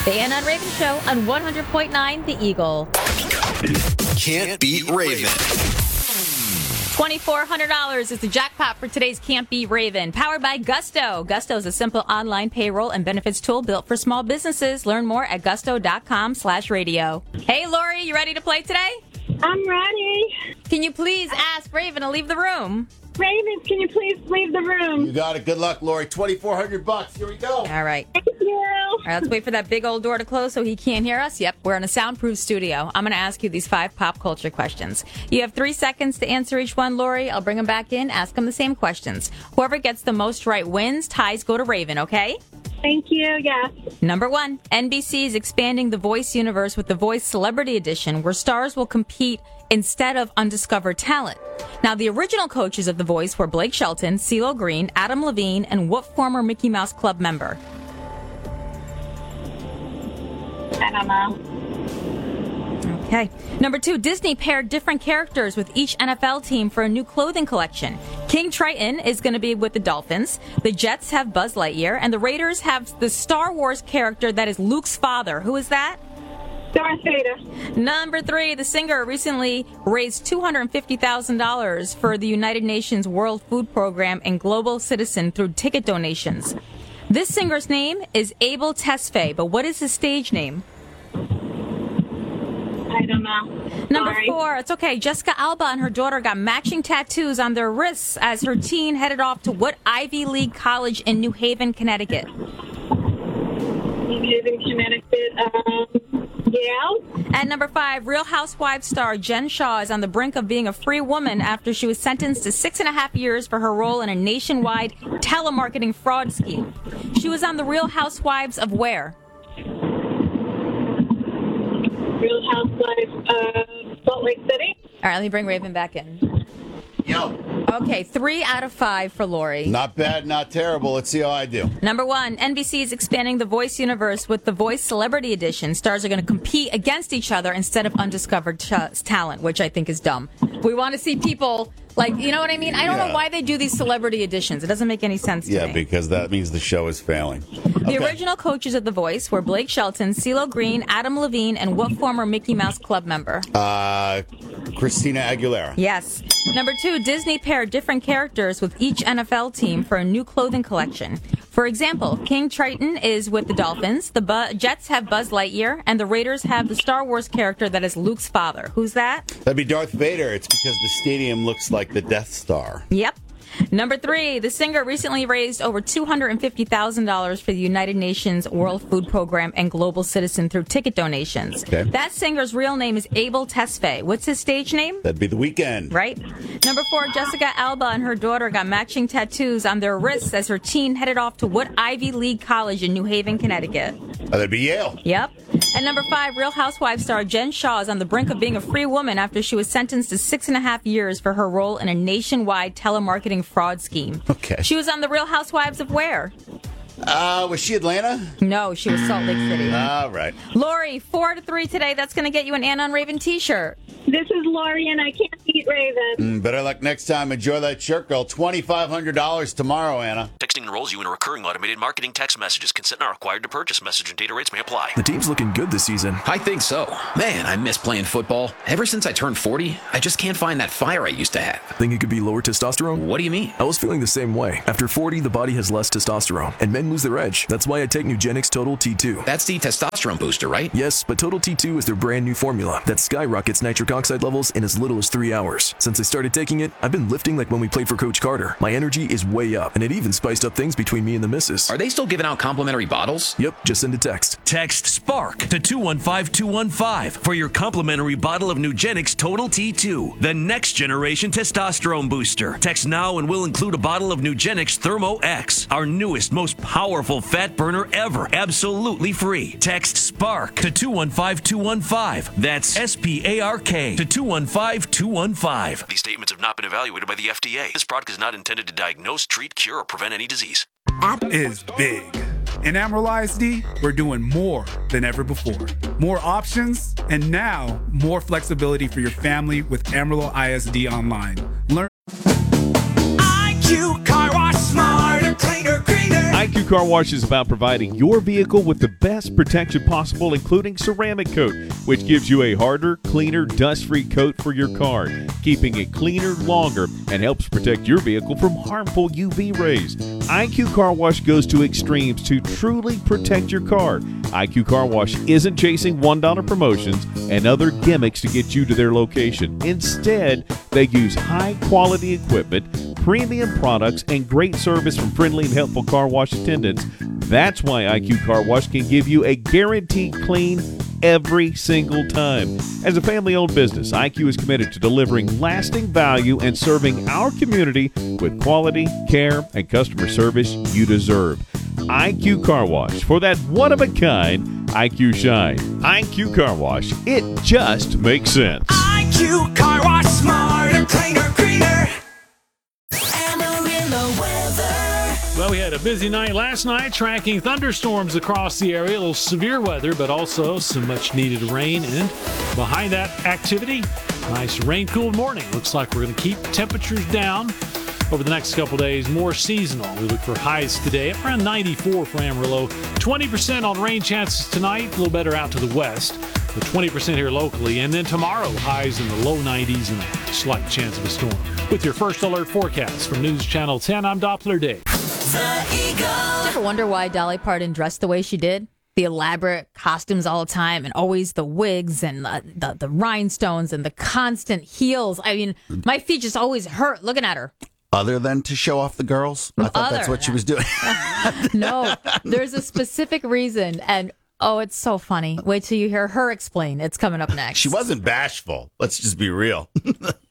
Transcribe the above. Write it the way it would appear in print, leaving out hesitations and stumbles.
The Ann on Raven Show on 100.9 The Eagle. Can't Beat Raven. $2,400 is the jackpot for today's Can't Beat Raven. Powered by Gusto. Gusto is a simple online payroll and benefits tool built for small businesses. Learn more at gusto.com/radio. Hey, Lori, you ready to play today? I'm ready. Can you please ask Raven to leave the room? Ravens, can you please leave the room? You got it. Good luck, Lori. $2,400. Here we go. All right. Thank you. All right, let's wait for that big old door to close so he can't hear us. Yep, we're in a soundproof studio. I'm going to ask you these 5 pop culture questions. You have 3 seconds to answer each one, Lori. I'll bring them back in, ask them the same questions. Whoever gets the most right wins. Ties go to Raven, okay? Thank you, yes. Number 1, NBC is expanding the Voice universe with the Voice Celebrity Edition, where stars will compete instead of undiscovered talent. Now, the original coaches of The Voice were Blake Shelton, CeeLo Green, Adam Levine, and what former Mickey Mouse Club member? I don't know. Okay. Number 2, Disney paired different characters with each NFL team for a new clothing collection. King Triton is going to be with the Dolphins. The Jets have Buzz Lightyear, and the Raiders have the Star Wars character that is Luke's father. Who is that? Darth Vader. Number 3, the singer recently raised $250,000 for the United Nations World Food Program and Global Citizen through ticket donations. This singer's name is Abel Tesfaye, but what is his stage name? I don't know. Number Sorry. 4, it's okay. Jessica Alba and her daughter got matching tattoos on their wrists as her teen headed off to what Ivy League college in New Haven, Connecticut? New Haven, Connecticut. Yale. And number 5, Real Housewives star Jen Shaw is on the brink of being a free woman after she was sentenced to 6.5 years for her role in a nationwide telemarketing fraud scheme. She was on the Real Housewives of where? Real Housewives of Salt Lake City. All right, let me bring Raven back in. Yo. Okay, 3 out of 5 for Lori. Not bad, not terrible. Let's see how I do. Number 1, NBC is expanding the Voice universe with the Voice Celebrity Edition. Stars are going to compete against each other instead of undiscovered talent, which I think is dumb. We want to see people, like, you know what I mean? I don't know why they do these celebrity editions. It doesn't make any sense to me. Yeah, because that means the show is failing. The original coaches of The Voice were Blake Shelton, CeeLo Green, Adam Levine, and what former Mickey Mouse Club member? Christina Aguilera. Yes. Number 2, Disney paired different characters with each NFL team for a new clothing collection. For example, King Triton is with the Dolphins, the Jets have Buzz Lightyear, and the Raiders have the Star Wars character that is Luke's father. Who's that? That'd be Darth Vader. It's because the stadium looks like the Death Star. Yep. Number 3, the singer recently raised over $250,000 for the United Nations World Food Program and Global Citizen through ticket donations. Okay. That singer's real name is Abel Tesfaye. What's his stage name? That'd be The Weeknd. Right. Number 4, Jessica Alba and her daughter got matching tattoos on their wrists as her teen headed off to what Ivy League college in New Haven, Connecticut? That'd be Yale. Yep. And number 5, Real Housewives star Jen Shaw is on the brink of being a free woman after she was sentenced to 6.5 years for her role in a nationwide telemarketing fraud scheme. Okay. She was on the Real Housewives of where? Was she Atlanta? No, she was Salt Lake City. All right. Lori, 4 out of 3 today. That's going to get you an Ann on Raven t-shirt. This is Lori, and I can't beat Raven. Better luck next time. Enjoy that shirt, girl. $2,500 tomorrow, Anna. Texting enrolls you in a recurring automated marketing text messages. Consent not required to purchase. Message and data rates may apply. The team's looking good this season. I think so. Man, I miss playing football. Ever since I turned 40, I just can't find that fire I used to have. Think it could be lower testosterone? What do you mean? I was feeling the same way. After 40, the body has less testosterone, and men lose their edge. That's why I take Nugenix Total T2. That's the testosterone booster, right? Yes, but Total T2 is their brand new formula that skyrockets nitric oxide levels in as little as 3 hours. Since I started taking it, I've been lifting like when we played for Coach Carter. My energy is way up, and it even spiced up things between me and the missus. Are they still giving out complimentary bottles? Yep, just send a text. Text SPARK to 215-215 for your complimentary bottle of Nugenix Total T2, the next generation testosterone booster. Text now and we'll include a bottle of Nugenix Thermo X, our newest, most powerful fat burner ever, absolutely free. Text SPARK to 215-215. That's SPARK to 215-215. These statements have not been evaluated by the FDA. This product is not intended to diagnose, treat, cure, or prevent any disease. Is big. In Amarillo ISD, we're doing more than ever before. More options, and now more flexibility for your family with Amarillo ISD Online. Learn. IQ Car Wash, smarter, cleaner, greener. IQ Car Wash is about providing your vehicle with the best protection possible, including ceramic coat, which gives you a harder, cleaner, dust-free coat for your car, keeping it cleaner longer and helps protect your vehicle from harmful UV rays. IQ Car Wash goes to extremes to truly protect your car. IQ Car Wash isn't chasing $1 promotions and other gimmicks to get you to their location. Instead, they use high-quality equipment, premium products, and great service from friendly and helpful car wash attendants. That's why IQ Car Wash can give you a guaranteed clean every single time. As a family-owned business, IQ is committed to delivering lasting value and serving our community with quality, care, and customer service you deserve. IQ Car Wash, for that one-of-a-kind IQ shine. IQ Car Wash, it just makes sense. IQ Car Wash, smarter, cleaner, greener. Well, we had a busy night last night, tracking thunderstorms across the area. A little severe weather, but also some much-needed rain. And behind that activity, nice rain-cooled morning. Looks like we're going to keep temperatures down over the next couple days, more seasonal. We look for highs today at around 94 for Amarillo. 20% on rain chances tonight, a little better out to the west, but 20% here locally. And then tomorrow, highs in the low 90s and a slight chance of a storm. With your first alert forecast from News Channel 10, I'm Doppler Dave. Did you ever wonder why Dolly Parton dressed the way she did? The elaborate costumes all the time and always the wigs and the rhinestones and the constant heels. I mean, my feet just always hurt looking at her. Other than to show off the girls? I thought that's what she was doing. No, there's a specific reason. And, oh, it's so funny. Wait till you hear her explain. It's coming up next. She wasn't bashful. Let's just be real.